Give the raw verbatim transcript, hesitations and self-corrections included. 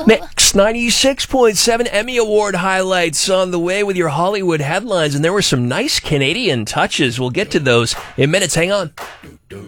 Next, ninety-six point seven Emmy Award highlights on the way with your Hollywood headlines, and there were some nice Canadian touches. We'll get to those in minutes. Hang on.